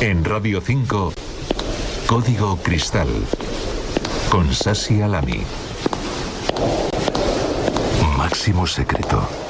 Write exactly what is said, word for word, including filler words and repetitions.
En Radio cinco, Código Cristal, con Sasi Alami. Máximo secreto.